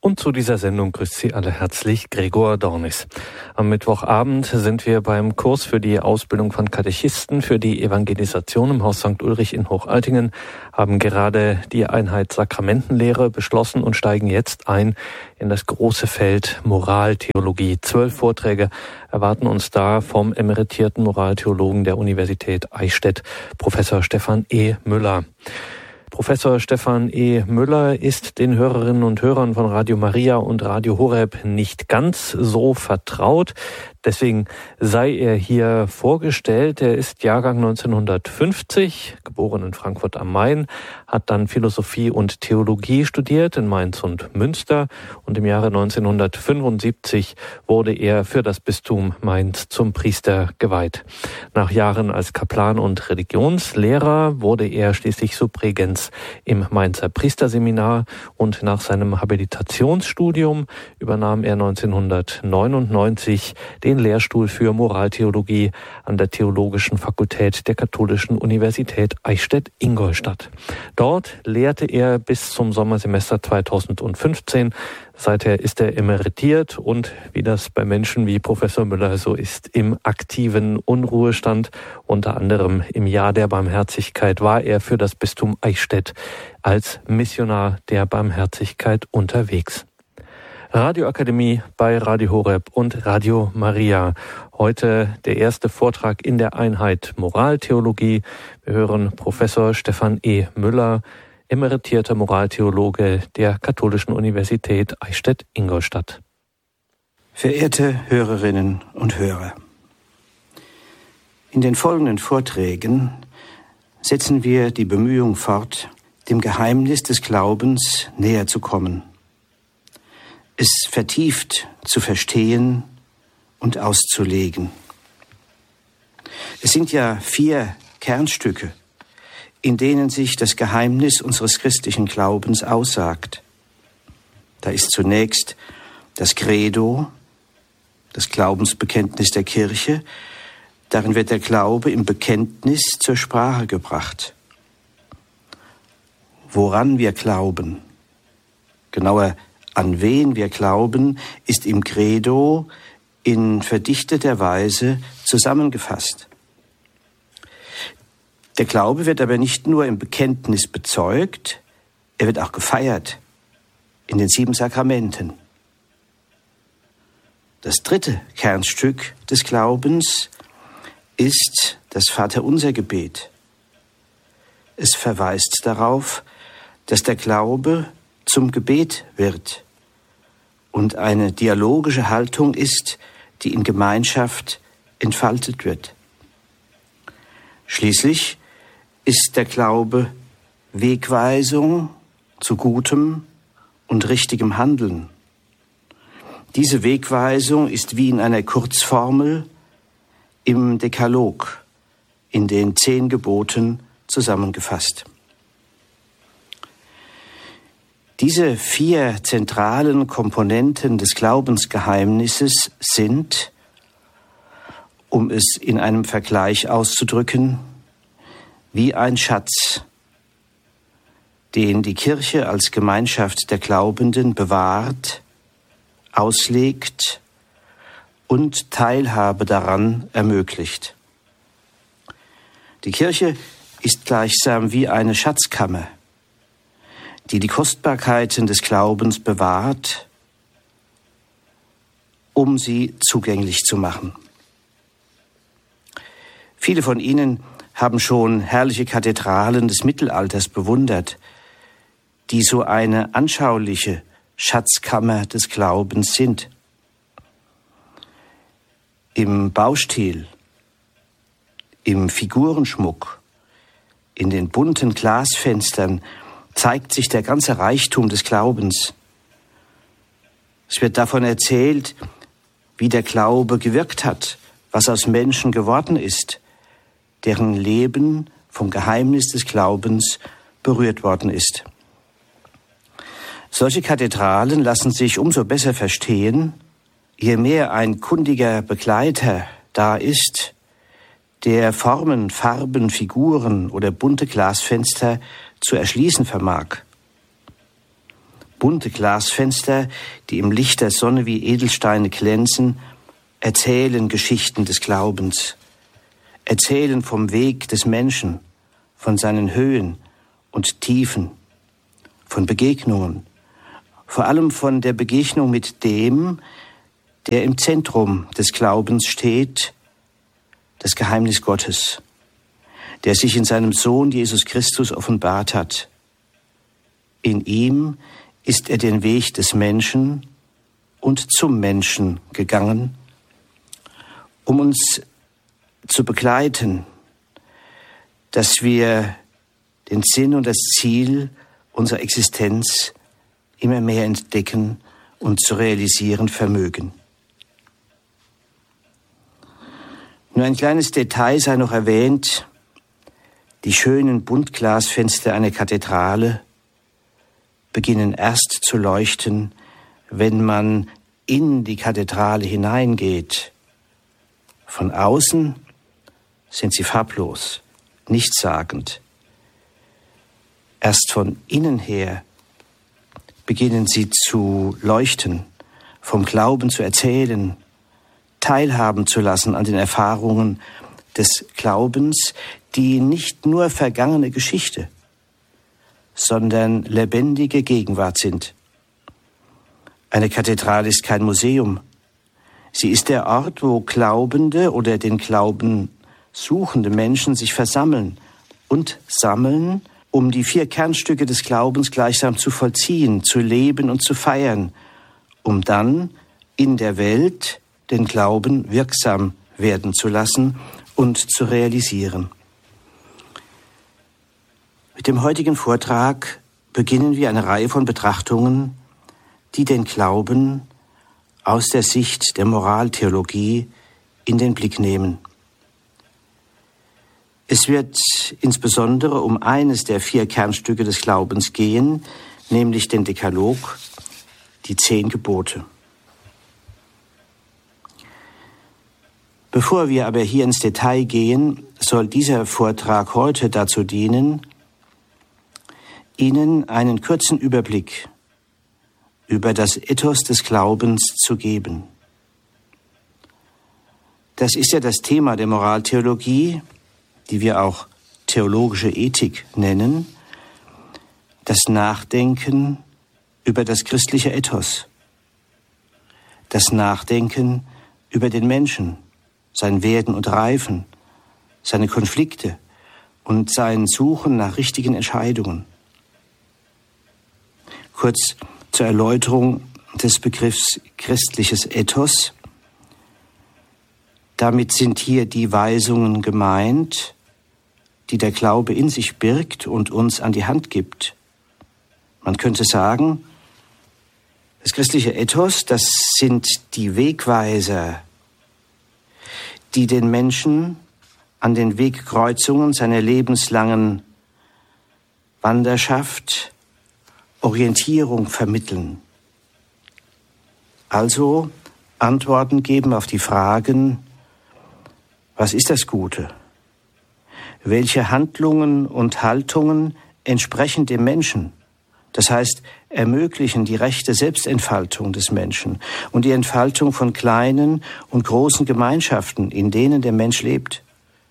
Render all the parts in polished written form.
Und zu dieser Sendung grüßt Sie alle herzlich Gregor Dornis. Am Mittwochabend sind wir beim Kurs für die Ausbildung von Katechisten für die Evangelisation im Haus St. Ulrich in Hochaltingen, haben gerade die Einheit Sakramentenlehre beschlossen und steigen jetzt ein in das große Feld Moraltheologie. 12 Vorträge erwarten uns da vom emeritierten Moraltheologen der Universität Eichstätt, Professor Stefan E. Müller. Professor Stefan E. Müller ist den Hörerinnen und Hörern von Radio Maria und Radio Horeb nicht ganz so vertraut. Deswegen sei er hier vorgestellt. Er ist Jahrgang 1950, geboren in Frankfurt am Main, hat dann Philosophie und Theologie studiert in Mainz und Münster und im Jahre 1975 wurde er für das Bistum Mainz zum Priester geweiht. Nach Jahren als Kaplan und Religionslehrer wurde er schließlich Subregens im Mainzer Priesterseminar und nach seinem Habilitationsstudium übernahm er 1999 den Lehrstuhl für Moraltheologie an der Theologischen Fakultät der Katholischen Universität Eichstätt-Ingolstadt. Dort lehrte er bis zum Sommersemester 2015. Seither ist er emeritiert und, wie das bei Menschen wie Professor Müller so ist, im aktiven Unruhestand. Unter anderem im Jahr der Barmherzigkeit war er für das Bistum Eichstätt als Missionar der Barmherzigkeit unterwegs. Radioakademie bei Radio Horeb und Radio Maria. Heute der erste Vortrag in der Einheit Moraltheologie. Wir hören Professor Stefan E. Müller, emeritierter Moraltheologe der Katholischen Universität Eichstätt-Ingolstadt. Verehrte Hörerinnen und Hörer, in den folgenden Vorträgen setzen wir die Bemühung fort, dem Geheimnis des Glaubens näher zu kommen, es vertieft zu verstehen und auszulegen. Es sind ja 4 Kernstücke, in denen sich das Geheimnis unseres christlichen Glaubens aussagt. Da ist zunächst das Credo, das Glaubensbekenntnis der Kirche. Darin wird der Glaube im Bekenntnis zur Sprache gebracht. Woran wir glauben, genauer an wen wir glauben, ist im Credo in verdichteter Weise zusammengefasst. Der Glaube wird aber nicht nur im Bekenntnis bezeugt, er wird auch gefeiert in den 7 Sakramenten. Das 3. Kernstück des Glaubens ist das Vaterunser-Gebet. Es verweist darauf, dass der Glaube zum Gebet wird und eine dialogische Haltung ist, die in Gemeinschaft entfaltet wird. Schließlich ist der Glaube Wegweisung zu gutem und richtigem Handeln. Diese Wegweisung ist wie in einer Kurzformel im Dekalog, in den 10 Geboten zusammengefasst. Diese 4 zentralen Komponenten des Glaubensgeheimnisses sind, um es in einem Vergleich auszudrücken, wie ein Schatz, den die Kirche als Gemeinschaft der Glaubenden bewahrt, auslegt und Teilhabe daran ermöglicht. Die Kirche ist gleichsam wie eine Schatzkammer, die die Kostbarkeiten des Glaubens bewahrt, um sie zugänglich zu machen. Viele von Ihnen haben schon herrliche Kathedralen des Mittelalters bewundert, die so eine anschauliche Schatzkammer des Glaubens sind. Im Baustil, im Figurenschmuck, in den bunten Glasfenstern zeigt sich der ganze Reichtum des Glaubens. Es wird davon erzählt, wie der Glaube gewirkt hat, was aus Menschen geworden ist, deren Leben vom Geheimnis des Glaubens berührt worden ist. Solche Kathedralen lassen sich umso besser verstehen, je mehr ein kundiger Begleiter da ist, der Formen, Farben, Figuren oder bunte Glasfenster zu erschließen vermag. Bunte Glasfenster, die im Licht der Sonne wie Edelsteine glänzen, erzählen Geschichten des Glaubens, erzählen vom Weg des Menschen, von seinen Höhen und Tiefen, von Begegnungen, vor allem von der Begegnung mit dem, der im Zentrum des Glaubens steht, das Geheimnis Gottes, der sich in seinem Sohn Jesus Christus offenbart hat. In ihm ist er den Weg des Menschen und zum Menschen gegangen, um uns zu begleiten, dass wir den Sinn und das Ziel unserer Existenz immer mehr entdecken und zu realisieren vermögen. Nur ein kleines Detail sei noch erwähnt: Die schönen Buntglasfenster einer Kathedrale beginnen erst zu leuchten, wenn man in die Kathedrale hineingeht. Von außen sind sie farblos, nichtssagend. Erst von innen her beginnen sie zu leuchten, vom Glauben zu erzählen, teilhaben zu lassen an den Erfahrungen des Glaubens, die nicht nur vergangene Geschichte, sondern lebendige Gegenwart sind. Eine Kathedrale ist kein Museum. Sie ist der Ort, wo Glaubende oder den Glauben suchende Menschen sich versammeln und sammeln, um die 4 Kernstücke des Glaubens gleichsam zu vollziehen, zu leben und zu feiern, um dann in der Welt den Glauben wirksam werden zu lassen und zu realisieren. Mit dem heutigen Vortrag beginnen wir eine Reihe von Betrachtungen, die den Glauben aus der Sicht der Moraltheologie in den Blick nehmen. Es wird insbesondere um eines der 4 Kernstücke des Glaubens gehen, nämlich den Dekalog, die 10 Gebote. Bevor wir aber hier ins Detail gehen, soll dieser Vortrag heute dazu dienen, Ihnen einen kurzen Überblick über das Ethos des Glaubens zu geben. Das ist ja das Thema der Moraltheologie, die wir auch theologische Ethik nennen, das Nachdenken über das christliche Ethos, das Nachdenken über den Menschen, sein Werden und Reifen, seine Konflikte und sein Suchen nach richtigen Entscheidungen. Kurz zur Erläuterung des Begriffs christliches Ethos. Damit sind hier die Weisungen gemeint, die der Glaube in sich birgt und uns an die Hand gibt. Man könnte sagen, das christliche Ethos, das sind die Wegweiser, die den Menschen an den Wegkreuzungen seiner lebenslangen Wanderschaft Orientierung vermitteln. Also Antworten geben auf die Fragen: Was ist das Gute? Welche Handlungen und Haltungen entsprechen dem Menschen? Das heißt, ermöglichen die rechte Selbstentfaltung des Menschen und die Entfaltung von kleinen und großen Gemeinschaften, in denen der Mensch lebt.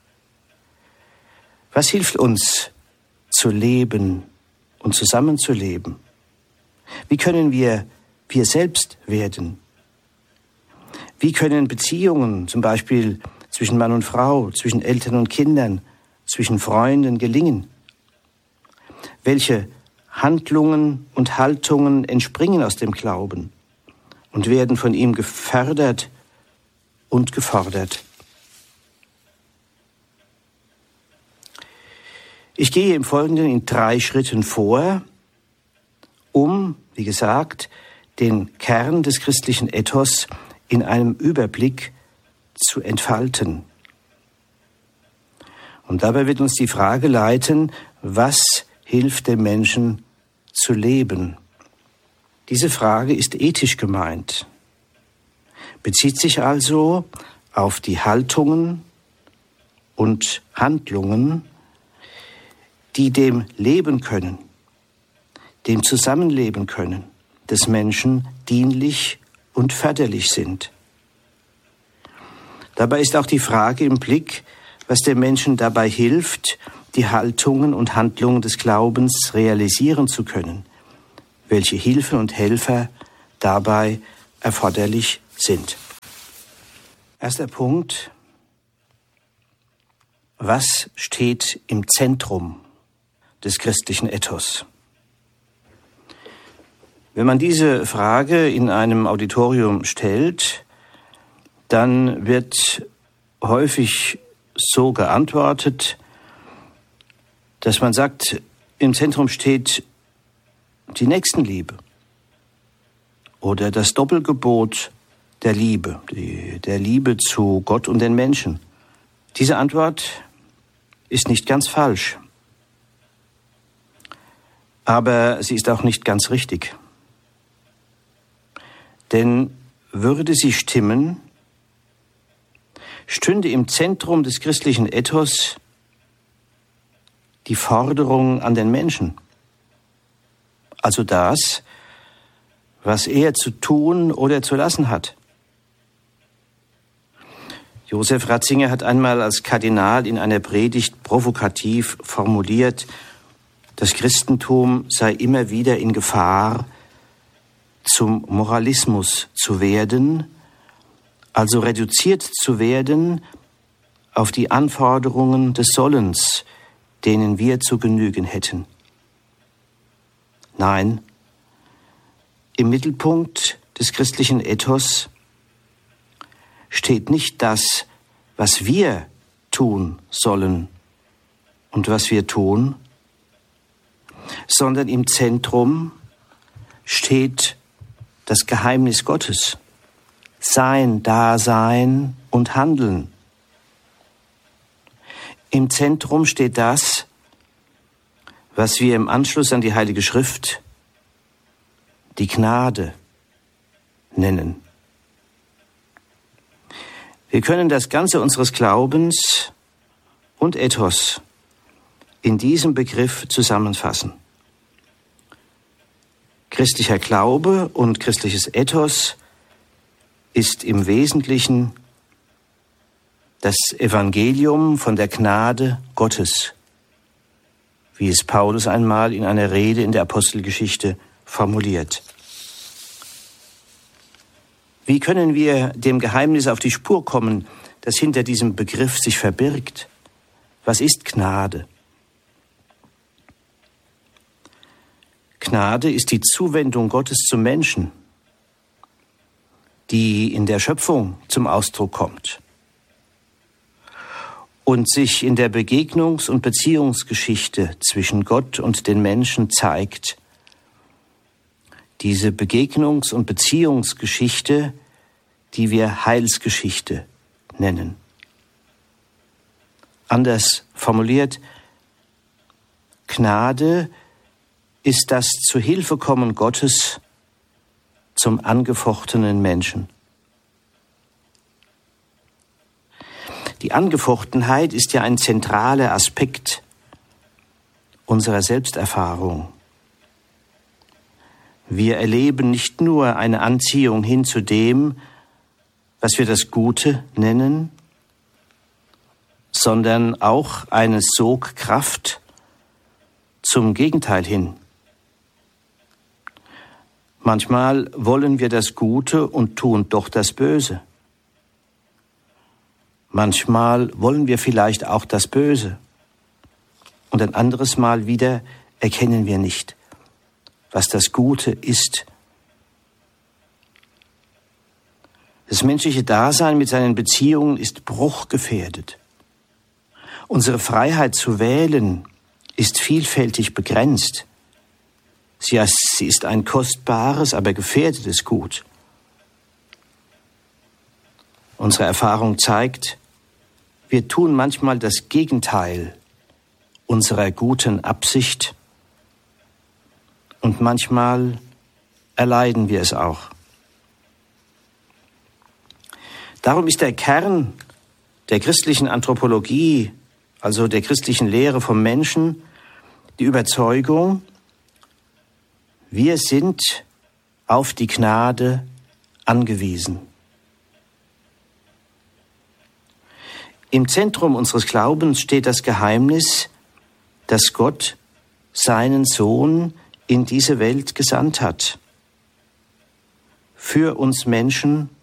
Was hilft uns zu leben und zusammenzuleben? Wie können wir selbst werden? Wie können Beziehungen, zum Beispiel zwischen Mann und Frau, zwischen Eltern und Kindern, zwischen Freunden gelingen? Welche Handlungen und Haltungen entspringen aus dem Glauben und werden von ihm gefördert und gefordert? Ich gehe im Folgenden in 3 Schritten vor, um, wie gesagt, den Kern des christlichen Ethos in einem Überblick zu entfalten. Und dabei wird uns die Frage leiten: Was hilft dem Menschen zu leben? Diese Frage ist ethisch gemeint, bezieht sich also auf die Haltungen und Handlungen, die dem leben können, dem Zusammenleben können des Menschen dienlich und förderlich sind. Dabei ist auch die Frage im Blick, was dem Menschen dabei hilft, die Haltungen und Handlungen des Glaubens realisieren zu können, welche Hilfen und Helfer dabei erforderlich sind. Erster Punkt: Was steht im Zentrum des christlichen Ethos? Wenn man diese Frage in einem Auditorium stellt, dann wird häufig so geantwortet, dass man sagt, im Zentrum steht die Nächstenliebe oder das Doppelgebot der Liebe, der Liebe zu Gott und den Menschen. Diese Antwort ist nicht ganz falsch, aber sie ist auch nicht ganz richtig. Denn würde sie stimmen, stünde im Zentrum des christlichen Ethos die Forderung an den Menschen. Also das, was er zu tun oder zu lassen hat. Josef Ratzinger hat einmal als Kardinal in einer Predigt provokativ formuliert, das Christentum sei immer wieder in Gefahr, zum Moralismus zu werden, also reduziert zu werden auf die Anforderungen des Sollens, denen wir zu genügen hätten. Nein, im Mittelpunkt des christlichen Ethos steht nicht das, was wir tun sollen und was wir tun, sondern im Zentrum steht das Geheimnis Gottes, sein Dasein und Handeln. Im Zentrum steht das, was wir im Anschluss an die Heilige Schrift die Gnade nennen. Wir können das Ganze unseres Glaubens und Ethos in diesem Begriff zusammenfassen. Christlicher Glaube und christliches Ethos ist im Wesentlichen das Evangelium von der Gnade Gottes, wie es Paulus einmal in einer Rede in der Apostelgeschichte formuliert. Wie können wir dem Geheimnis auf die Spur kommen, das hinter diesem Begriff sich verbirgt? Was ist Gnade? Gnade ist die Zuwendung Gottes zum Menschen, die in der Schöpfung zum Ausdruck kommt und sich in der Begegnungs- und Beziehungsgeschichte zwischen Gott und den Menschen zeigt. Diese Begegnungs- und Beziehungsgeschichte, die wir Heilsgeschichte nennen. Anders formuliert, Gnade ist das Zuhilfekommen Gottes zum angefochtenen Menschen. Die Angefochtenheit ist ja ein zentraler Aspekt unserer Selbsterfahrung. Wir erleben nicht nur eine Anziehung hin zu dem, was wir das Gute nennen, sondern auch eine Sogkraft zum Gegenteil hin. Manchmal wollen wir das Gute und tun doch das Böse. Manchmal wollen wir vielleicht auch das Böse. Und ein anderes Mal wieder erkennen wir nicht, was das Gute ist. Das menschliche Dasein mit seinen Beziehungen ist bruchgefährdet. Unsere Freiheit zu wählen ist vielfältig begrenzt. Sie ist ein kostbares, aber gefährdetes Gut. Unsere Erfahrung zeigt, wir tun manchmal das Gegenteil unserer guten Absicht und manchmal erleiden wir es auch. Darum ist der Kern der christlichen Anthropologie, also der christlichen Lehre vom Menschen, die Überzeugung, wir sind auf die Gnade angewiesen. Im Zentrum unseres Glaubens steht das Geheimnis, dass Gott seinen Sohn in diese Welt gesandt hat. Für uns Menschen